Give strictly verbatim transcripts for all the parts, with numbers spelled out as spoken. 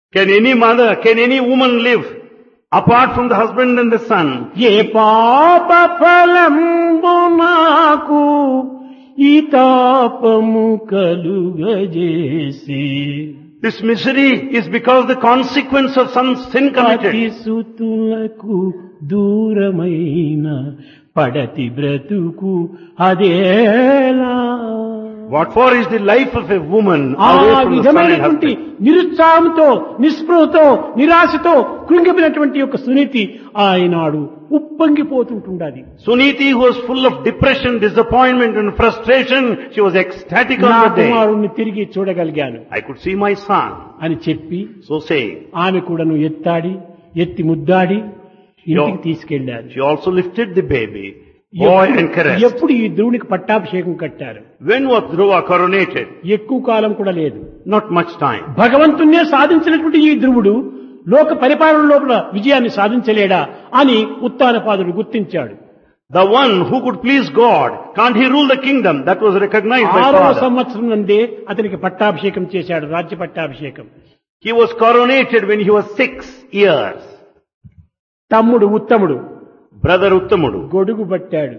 Can any mother, can any woman live apart from the husband and the son? ఏ పాప ఫలంబు నాకు ఈ తాపము కలుగజేసి This misery is because the consequence of some sin అతి committed. సుతులకు దూరమైన పడతి బ్రతుకు అదేలా. What for is the life of a woman ఆ away from the son and విధమైనటువంటి husband? నిరుత్సాహంతో నిస్పృహతో నిరాశతో కృంగిపోయినటువంటి యొక్క Suniti ఆయనాడు ఉప్పొంగిపోతుంటుండాది. Suniti, who was full of depression, disappointment and frustration, she was ecstatic నా on the day. కుమారుణ్ణి తిరిగి చూడగలిగాను I could see my son. అని చెప్పి So saying, ఆమె కూడాను ఎత్తాడి ఎత్తి ముద్దాడి ఇంటికి తీసుకెళ్లారు. she also lifted the baby, boy and caressed. ఎప్పుడు ఈ ధ్రువునికి పట్టాభిషేకం కట్టారు? When was Dhruva coronated? ఎక్కువ కాలం కూడా లేదు. Not much time. భగవంతుణ్ణే సాధించినటువంటి ఈ ధ్రువుడు లోక పరిపాలన లోపల విజయాన్ని సాధించలేడా అని ఉత్తానపాదుడు గుర్తించాడు. The one who could please God, can't he rule the kingdom? That was recognized by ఆరవ father. సంవత్సరం నందే అతనికి పట్టాభిషేకం చేశాడు, రాజ్య పట్టాభిషేకం. He was coronated when he was six years. తమ్ముడు ఉత్తముడు Brother Uttamudu, గొడుగు పట్టాడు.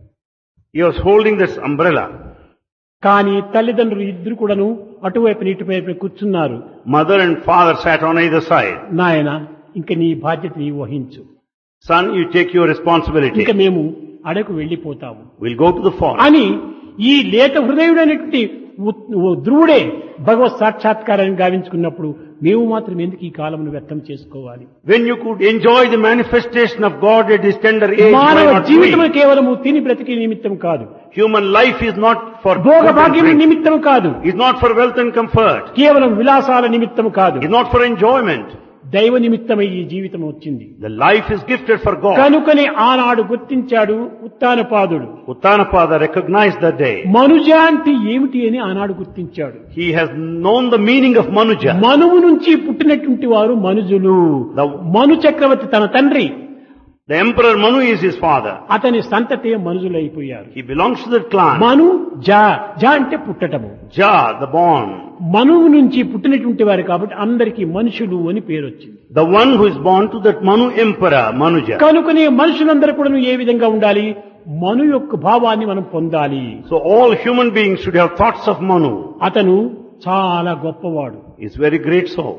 he was holding this umbrella. కానీ తల్లిదండ్రులు ఇద్దరు కూడాను అటువైపు ఇటువైపు కూర్చున్నారు. Mother and father sat on either side. నాయన ఇంక నీ బాధ్యత నీ వహించు, Son, you take your responsibility. ఇంక మేము అడకు వెళ్లిపోతాము We'll go to the forest. అని ఈ లేత హృదయుడైనటువంటి ఉ- ధ్రువుడే భగవత్ సాక్షాత్కారాన్ని గావించుకున్నప్పుడు మేము మాత్రం ఎందుకు ఈ కాలమును వ్యర్థం చేసుకోవాలి? When you could enjoy the manifestation of God at this tender age, why మానవ not జీవితం we? కేవలము తిని బ్రతికి నిమిత్తం కాదు, Human life is not for Bhoga food and భాగ్యం drink. నిమిత్తం కాదు, Is not for wealth and comfort. కేవలం విలాసాల నిమిత్తం కాదు, Is not for enjoyment. దైవ నిమిత్తమై ఈ జీవితం వచ్చింది. The life is gifted for God. కనుకనే ఆనాడు గుర్తించాడు ఉత్తానపాదుడు. Uttanapada recognized that day. మనుజ అంటే ఏమిటి అని ఆనాడు గుర్తించాడు. He has known the meaning of Manuja. మనువు నుంచి పుట్టినటువంటి వారు మనుజులు. The- మను చక్రవర్తి తన తండ్రి, The emperor Manu is his father. అతని సంతతే మనుజులైపోయారు. He belongs to that clan. మను జా జా అంటే పుట్టటము. Ja, the born. మనువు నుంచి పుట్టినటువంటి వారు కాబట్టి అందరికీ మనుషులు అని పేరు వచ్చింది. The one who is born to that Manu emperor, Manuja. కనుకనే మనుషులందరూ కూడా ఏ విధంగా ఉండాలి? మను యొక్క భావాన్ని మనం పొందాలి. So all human beings should have thoughts of Manu. అతను చాలా గొప్పవాడు. He's very great soul.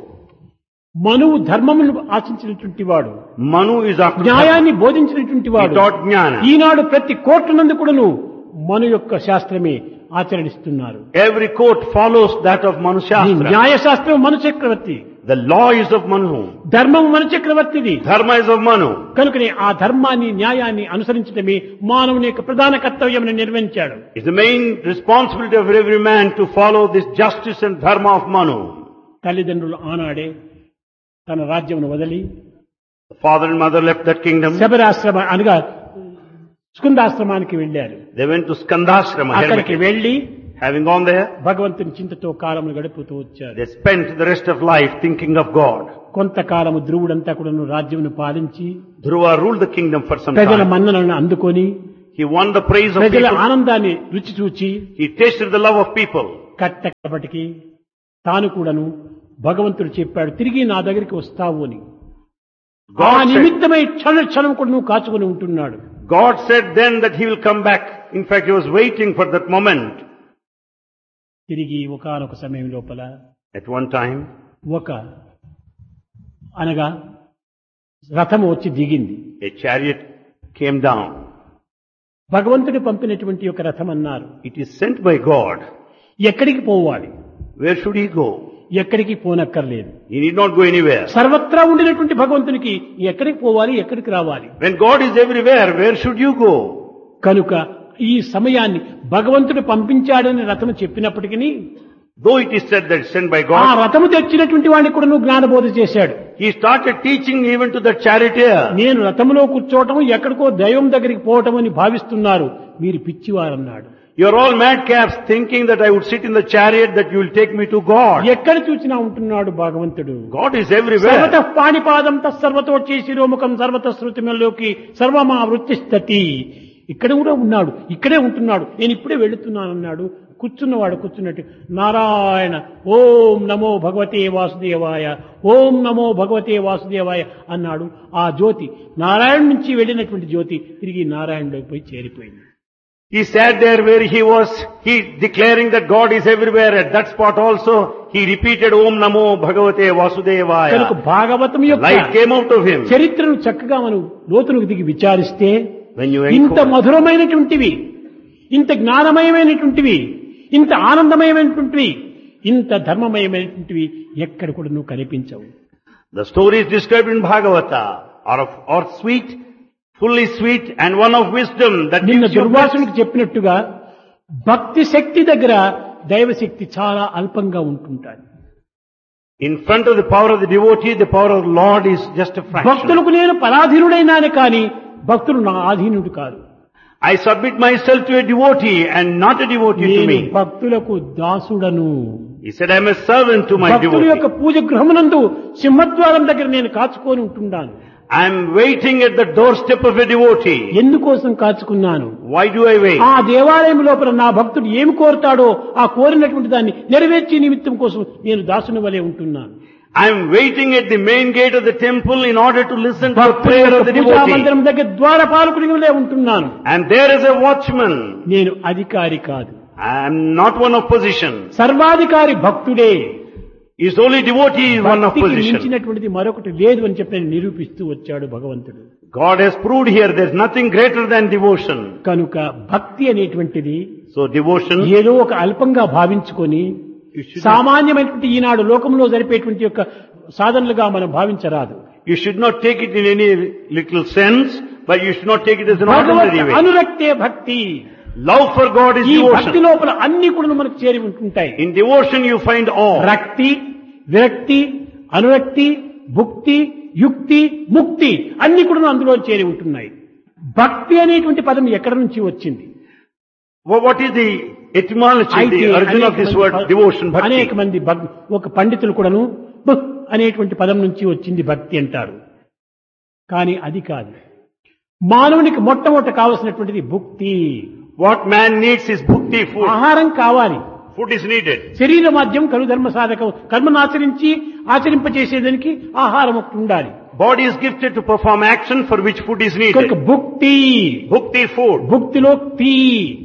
మనువు ధర్మమును ఆశించినటువంటి వాడు, Manu is after న్యాయాన్ని బోధించినటువంటి He వాడు. taught Jnana. ఈనాడు ప్రతి కోర్టు నందు కూడాను మను యొక్క శాస్త్రమే ఆచరణిస్తున్నారు. Every court follows that of Manu ఈ Shastra. న్యాయ శాస్త్రం మను చక్రవర్తి, The law is of Manu. ధర్మం మను చక్రవర్తిది. Dharma is of Manu. కనుకనే ఆ ధర్మాన్ని న్యాయాన్ని అనుసరించడమే మానవుని యొక్క ప్రధాన కర్తవ్యం నిర్వహించాడు. It's the main responsibility of every man to follow this justice and dharma of Manu. తల్లిదండ్రులు ఆనాడే తన రాజ్యమును వదిలి The father and mother left that kingdom. శబరాశ్రమ అనగా స్కందాశ్రమానికి వెళ్లారు. They went to Skandashrama. అక్కడికి hermitage. వెళ్లి Having gone there, భగవంతుని చింతతో కాలమును గడుపుతూ వచ్చారు. they spent the rest of life thinking of God. కొంతకాలము ధ్రువుడంతా కూడా రాజ్యమును పాలించి Dhruva ruled the kingdom for some ప్రజల time. మన్ననలను అందుకొని He won the praise of ప్రజల people. ఆనందాన్ని రుచి చూచి He tasted the love of people. కట్టబటికి తాను కూడాను భగవంతుడు చెప్పాడు, తిరిగి నా దగ్గరికి వస్తావు అని. ఆ God said, నిమిత్తమై క్షణ క్షణం కూడా నువ్వు కాచుకొని ఉంటున్నాడు. God said then that he will come back. In fact, he was waiting for that moment. తిరిగి ఒకానొక సమయం లోపల At one time, ఒక అనగా రథము వచ్చి దిగింది. a chariot came down. భగవంతుడు పంపినటువంటి ఒక రథం అన్నారు. It is sent by God. ఎక్కడికి పోవాలి? Where should he go? ఎక్కడికి పోనక్కర్లేదు. He need not go anywhere. సర్వత్రా ఉండినటువంటి భగవంతునికి ఎక్కడికి పోవాలి, ఎక్కడికి రావాలి? When God is everywhere, where should you go? కనుక ఈ సమయాన్ని భగవంతుడు పంపించాడని రథము చెప్పినప్పటికీ Though it is said that it's sent by ఆ God, రథము తెచ్చినటువంటి వాడిని కూడా నువ్వు జ్ఞానబోధ చేశాడు. he started teaching even to the charioteer. నేను రథములో కూర్చోవటం ఎక్కడికో దైవం దగ్గరికి పోవటం అని భావిస్తున్నారు, మీరు పిచ్చివారన్నాడు. You are all madcaps thinking that I would sit in the chariot, that you will take me to God. ఎక్కడ చూసినా ఉంటున్నాడు భగవంతుడు. God is everywhere. సర్వత పాణిపాదం తత్సర్వతో శిరోముఖం సర్వత శృతిమల్లోకి సర్వమా వృత్తిస్థతి. ఇక్కడ కూడా ఉన్నాడు, ఇక్కడే ఉంటున్నాడు, నేను ఇప్పుడే వెళుతున్నానన్నాడు. కూర్చున్నవాడు కూర్చున్నట్టు నారాయణ ఓం నమో భగవతే వాసుదేవాయ ఓం నమో భగవతే వాసుదేవాయ అన్నాడు. ఆ జ్యోతి నారాయణ నుంచి వెళ్ళినటువంటి జ్యోతి తిరిగి నారాయణలోకి పోయి చేరిపోయింది. He sat there where he was, he declaring that God is everywhere. At that spot also, he repeated Om Namo Bhagavate కనుక Vasudevaya. భాగవతం యొక్క Light came out of him. చరిత్రను చక్కగా మనం లోతులకు దిగి విచారిస్తే When you ఇంత inquire, మధురమైనటువంటివి, ఇంత జ్ఞానమయమైనటువంటివి, ఇంత ఆనందమయమైనటువంటివి, ఇంత ధర్మమయమైనటువంటివి ఎక్కడ కూడా నువ్వు కనిపించవు. the stories described in Bhagavata are of, are sweet, fully sweet, and one of wisdom that నిన్న gives you bliss. దుర్వాసునికి చెప్పినట్టుగా భక్తి శక్తి దగ్గర దైవశక్తి చాలా అల్పంగా ఉంటుంటారు. In front of the power of the devotee, the power of the Lord is just a fraction. భక్తులకు నేను పరాధీనుడైనాను కానీ భక్తులు నా ఆధీనుడు కాదు. I submit myself to a devotee and not a devotee to నేను me. భక్తులకు దాసుడను. He said, I am a servant to my భక్తుల యొక్క devotee. పూజ గృహమునందు సింహద్వారం దగ్గర నేను కాచుకొని ఉంటున్నాను. I am waiting at the doorstep of a devotee. ఎందుకోసం కాచుకున్నాను? Why do I wait? ఆ దేవాలయం లోపల నా భక్తుడు ఏమి కోరుతాడో ఆ కోరినటువంటి దాన్ని నెరవేర్చే నిమిత్తం కోసం నేను దాసుని వలె ఉంటున్నాను. I am waiting at the main gate of the temple in order to listen to the భక్తుల prayer యొక్క of the పూజా devotee. మందిరం దగ్గర ద్వారపాలకుని వలె ఉంటున్నాను. And there is a watchman. నేను అధికారి కాదు. I am not one of position. సర్వాధికారి భక్తుడే. Is only devotee is one of భక్తికి position. మించినటువంటిది మరొకటి లేదు అని చెప్పి ఆయన నిరూపిస్తూ వచ్చాడు భగవంతుడు. God has proved here there is nothing greater than devotion. కనుక భక్తి అనేటువంటిది So devotion, ఏదో ఒక అల్పంగా భావించుకొని you should, సామాన్యమైనటువంటి ఈనాడు లోకంలో జరిపేటువంటి యొక్క సాధనలుగా మనం భావించరాదు. you should not take it in any little sense, but you should not take it as an Bhagwat ordinary way. అనురక్తే భక్తి. Love for God is ఈ భక్తి devotion. లోపల అన్ని కూడా మనకు చేరి ఉంటుంటాయి. In devotion you find all. రక్తి, విరక్తి, అనురక్తి, భుక్తి, యుక్తి, ముక్తి అన్ని కూడా అందులో చేరి ఉంటున్నాయి. భక్తి అనేటువంటి పదం ఎక్కడి నుంచి వచ్చింది? Wha- What is the etymology, అయితే the origin of అనేక this మంది word భక్- devotion, bhakti? అనేక మంది భక్- ఒక పండితులు కూడాను భక్ అనేటువంటి పదం నుంచి వచ్చింది భక్తి అంటారు. కానీ అది కాదు. మానవునికి మొట్టమొదట కావలసినటువంటిది భుక్తి. What man needs is bhakti, food. ఆహారం కావాలి. Food is needed. శరీర మాధ్యం కను ధర్మ సాధకం. కర్మను ఆచరించి ఆచరింపచేసేదానికి ఆహారం ఒకటి ఉండాలి. Body is gifted to perform action for which food is కనుక needed. భుక్తి, Bhakti, food. భుక్తిలో తీ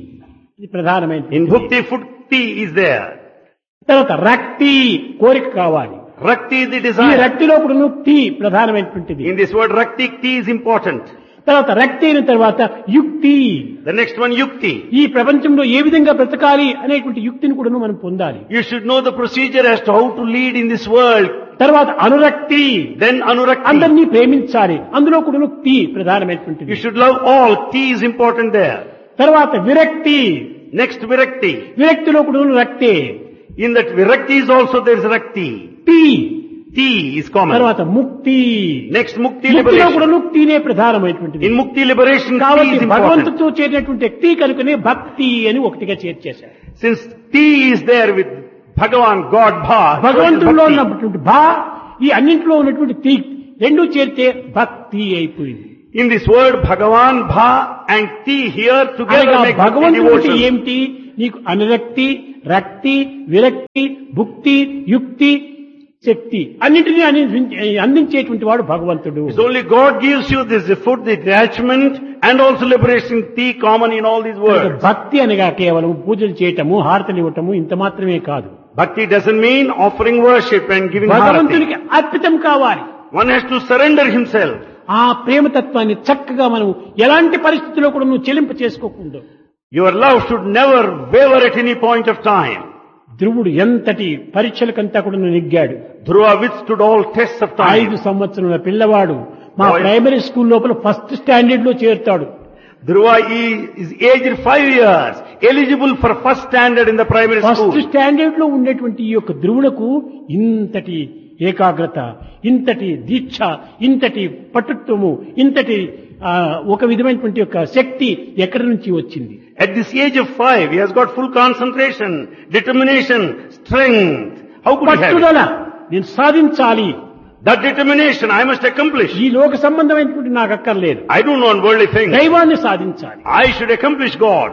ఇది ప్రధానమైనది. In bhakti, food tea is there. తర్వాత రక్తి కోరిక కావాలి. Rakti is the ఈ desire. రక్తిలో కూడా తీ ప్రధానమైనటువంటిది. In this word rakti, tea is important. తర్వాత రక్తి అయిన తర్వాత యుక్తి. The next one, yukti. ఈ ప్రపంచంలో ఏ విధంగా బ్రతకాలి అనేటువంటి యుక్తిని కూడా మనం పొందాలి. You should know the procedure as to how to lead in this world. తర్వాత అనురక్తి. Then anurakti. అందరినీ ప్రేమించాలి. అందులో కూడా తీ ప్రధానమైనటువంటిది. You should love all. Tea is important there. తర్వాత విరక్తి. Next virakti. విరక్తిలో కూడా రక్తే. In that virakti is also there is rakti. తీ. Tea is common. తర్వాత ముక్తి. Next mukti ముక్తిలో కూడా liberation. ముక్తినే ప్రధానమైనటువంటిది. In mukti liberation, tea కాబట్టి is important. భగవంతుడితో చేరినటువంటి వ్యక్తి కనుకనే భక్తి అని ఒకటిగా చేర్చేశారు. Since tea is there with Bhagavan, God, Bha, so it is భగవంతుడిలో bhakti. ఉన్నటువంటి భా ఈ అన్నింటిలో ఉన్నటువంటి తీ రెండు చేరితే భక్తి అయిపోయింది. In this word, Bhagavan, Bha and tea here together అనగా make bhakti భగవంతుడు అంటే devotion. ఏమిటి? నీకు అనురక్తి, రక్తి, విరక్తి, భుక్తి, యుక్తి, శక్తి అన్నింటినీ అంది- అందించేటువంటి వాడు భగవంతుడు. It's only God gives you this the food, the attachment and also liberation, tea common in all these కనుక words. భక్తి అనగా కేవలం పూజలు చేయటము, హారతలు ఇవ్వటము ఇంత మాత్రమే కాదు. Bhakti doesn't mean offering worship and giving భగవంతునికి harati. అర్పితం కావాలి. One has to surrender himself. ఆ ప్రేమతత్వాన్ని చక్కగా మనం ఎలాంటి పరిస్థితుల్లో కూడా నువ్వు చెలింప చేసుకోకుండా. Your love should never waver at any point of time. ధ్రువుడు ఎంతటి పరీక్షలకంతా కూడా నెగ్గాడు. Dhruva withstood all tests of ఐదు time. సంవత్సరాల పిల్లవాడు మా Boy. ప్రైమరీ స్కూల్ లోపల ఫస్ట్ స్టాండర్డ్ లో చేరుతాడు. Dhruva is aged five years, eligible for first standard in the primary first school. Standard లో ఉండేటువంటి ఈ యొక్క ధ్రువులకు ఇంతటి ఏకాగ్రత, ఇంతటి దీక్ష, ఇంతటి పటుత్వము, ఇంతటి ఆ, ఒక విధమైనటువంటి యొక్క శక్తి ఎక్కడి నుంచి వచ్చింది? At this age of five, he has got full concentration, determination, strength. How could he have it? పట్టుదల, నేను సాధించాలి. That determination I must accomplish. ఈ లోక సంబంధమైనటువంటి నాకు అక్కర్లేదు. I don't want worldly things. దైవాన్ని సాధించాలి. I should accomplish God.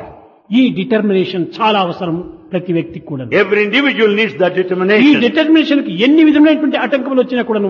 ఈ డిటర్మినేషన్ చాలా అవసరం ప్రతి వ్యక్తికి కూడా. Every individual needs that ఈ determination. డిటర్మినేషన్ కి ఎన్ని విధమైనటువంటి ఆటంకములు వచ్చినా కూడాను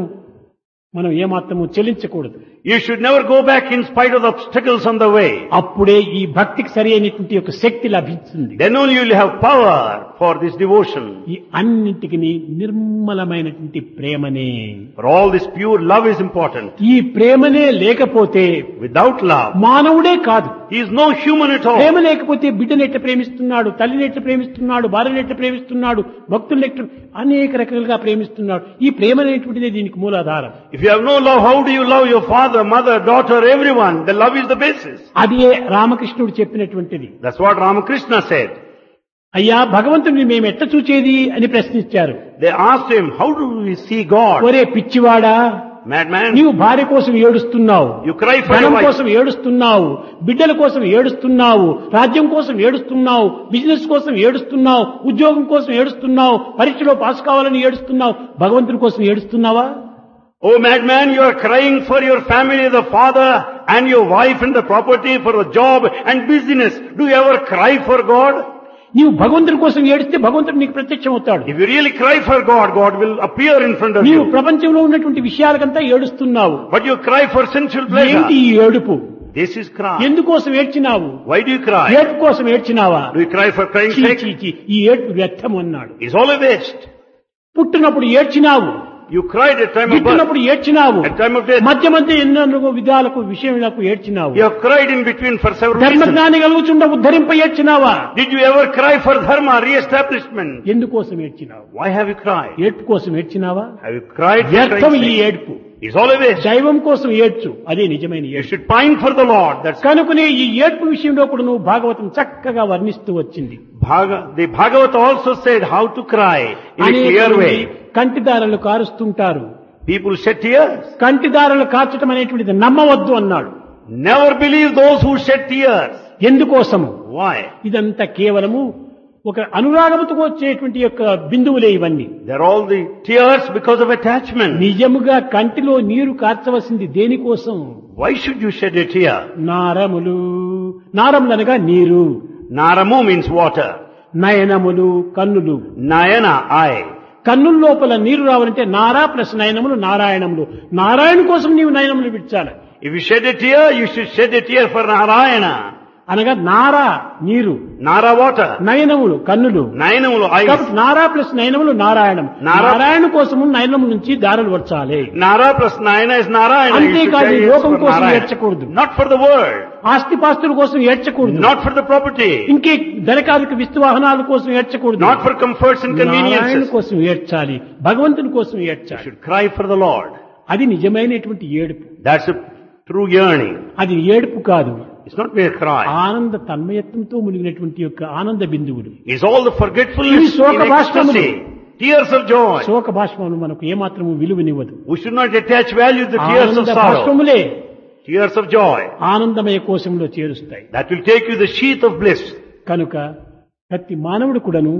మనం ఏమాత్రము చెల్లించకూడదు. You should never go back in spite of the obstacles on the way. అప్పుడే ఈ భక్తికి సరి అయినటువంటి యొక్క శక్తి లభిస్తుంది. Then only you will have power for this devotion. ఈ అన్నింటికి నిర్మలమైనటువంటి ప్రేమనే. For all this pure love is important. ఈ ప్రేమనే లేకపోతే Without love, మానవుడే కాదు. he is no human at all. ప్రేమ లేకపోతే బిడ్డని ఎట్లా ప్రేమిస్తున్నాడు, తల్లిని ఎట్లా ప్రేమిస్తున్నాడు, భార్యని ఎట్లా ప్రేమిస్తున్నాడు, భక్తుల్ని ఎట్లా అనేక రకాలుగా ప్రేమిస్తున్నాడు. ఈ ప్రేమ అనేటువంటిదే దీనికి మూలాధారం. If you have no love, how do you love your father, mother, daughter, everyone? The love is the basis. అదే రామకృష్ణుడు చెప్పినటువంటిది. That's what Ramakrishna said. అయ్యా భగవంతుడిని మేము ఎట్లా చూచేది అని ప్రశ్నించారు. They asked him, how do we see God? ఒరే పిచ్చివాడా, Madman, నీవు భార్య కోసం ఏడుస్తున్నావు, you cry for ధనం your wife. కోసం ఏడుస్తున్నావు, బిడ్డల కోసం ఏడుస్తున్నావు, రాజ్యం కోసం ఏడుస్తున్నావు, బిజినెస్ కోసం ఏడుస్తున్నావు, ఉద్యోగం కోసం ఏడుస్తున్నావు, పరీక్షలో పాస్ కావాలని ఏడుస్తున్నావు, భగవంతుడి కోసం ఏడుస్తున్నావా? Oh madman, you are crying for your family, the father and your wife and the property, for a job and business. Do you ever cry for God? నీవు భగవంతుడి కోసం ఏడిస్తే భగవంతుడు నీకు ప్రత్యక్షం అవుతాడు. If you really cry for God, God will appear in front of నీవు you. ప్రపంచంలో ఉన్నటువంటి విషయాలకంతా ఏడుస్తున్నావు. But you cry for sensual ఏంటి pleasure. ఈ ఏడుపు? This is cry. ఎందుకోసం ఏడ్చినావు? Why do you cry? ఏడుపు కోసం ఏడ్చినావా? Do you cry for crying చీ, sake? చీ, చీ, ఈ ఏడుపు వ్యర్థం అన్నాడు. It's all a waste. పుట్టినప్పుడు ఏడ్చినావు, You cried at time of birth, గిట్టినప్పుడు ఏడ్చినావు, at time of death. మధ్య మధ్య ఎన్నో విధాలకు విషయములకు ఏడ్చినావు. You have cried in between for several reasons. ధర్మజ్ఞాని కలుగుచుండ ఉద్ధరింప ఏడ్చినావా? Did you ever cry for dharma, re-establishment? ఎందుకోసం ఏడ్చినావు? Why have you cried? ఏడ్పు కోసం ఏడ్చినావా? Have you cried for వ్యర్థం crying ఈ sake? ఏడ్పు. It's all a waste. దైవం కోసం ఏడ్చు, అదే నిజమైన You ఏడ్పు. should pine for the Lord. That's కనుకనే ఈ ఏడ్పు విషయంలో కూడా నువ్వు భాగవతం చక్కగా వర్ణిస్తూ వచ్చింది. Bhaga, the Bhagavata also said how to cry in a clear అనేక way. కంటిదారులు కారుస్తుంటారు. People shed tears. కంటిదారులు కార్చటం అనేటువంటిది నమ్మవద్దు అన్నాడు. Never believe those who shed tears. ఎందుకోసము? Why? ఇదంతా కేవలము ఒక అనురాగముతో వచ్చేటువంటి యొక్క బిందువులే ఇవన్నీ. They're all the tears because of attachment. నిజముగా కంటిలో నీరు కార్చవలసింది దేనికోసం? Why should you shed a tear? నారములు, నారములు అనగా నీరు, Naramu means water. నయనములు కన్నులు. Nayana, eye. కన్నుల లోపల నీరు రావాలంటే నారా ప్లస్ నయనములు నారాయణములు. నారాయణ కోసం నీవు నయనములు విడిచాలి. If you shed a tear, you should shed a tear for Narayana. అనగా నారా నీరు, Nara, water. నయనములు కన్నులు. Nayanamulu, eyes. కాబట్టి నారా ప్లస్ నయనములు నారాయణం. నారా- నారాయణ కోసము నయనము నుంచి దారులు వచ్చాలి. Nara plus Nayana is Narayana. You should అంతేకాదు shed tears లోకం for కోసం Narayana. ఏడ్చకూడదు. Not for the world. ఆస్తిపాస్తుల కోసం ఏడ్చకూడదు. Not for the property. ఇంకే ధనకాలిక విస్తువాహనాల కోసం ఏడ్చకూడదు. Not for comforts and Narayana conveniences. కోసం ఏడ్చాలి, భగవంతుని కోసం You ఏడ్చాలి. should cry for the Lord. అది నిజమైనటువంటి ఏడుపు. That's a true yearning. అది ఏడుపు కాదు, It's not mere cry. ఆనంద తన్మయత్వంతో మునిగినటువంటి యొక్క ఆనంద బిందువులు. It's all the forgetfulness ఇవి శోక in భాష్పములు. ecstasy. Tears of joy. శోక భాష్పములు మనకు ఏమాత్రము విలువనివ్వదు. We should not attach value to the tears of ఆనంద sorrow. భాష్పములే Tears of joy. ఆనందమయ కోశంలో చేరుస్తాయి. That will take you the sheath of bliss. కనుక ప్రతి మానవుడు కూడాను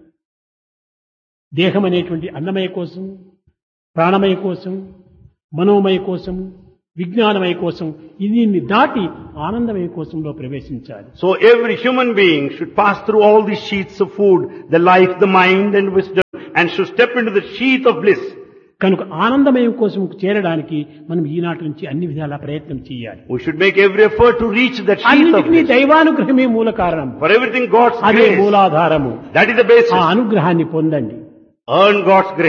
దేహం అనేటువంటి అన్నమయ కోసం, ప్రాణమయ కోసం, మనోమయ కోసం, విజ్ఞానమయ కోసం దీన్ని దాటి ఆనందమయ కోసంలో ప్రవేశించాలి. So every human being should pass through all these sheaths of food, the life, the mind and wisdom, and should step into the sheath of bliss. కనుక ఆనందమయం కోసం చేరడానికి మనం ఈనాటి నుంచి అన్ని విధాలా ప్రయత్నం చేయాలి. We should make every effort to reach that sheath of అన్నిటికీ bliss. దైవానుగ్రహమే మూల కారణం. For everything God's అదే grace. మూలాధారము. That is the basis. ఆ అనుగ్రహాన్ని పొందండి. Earn God's grace.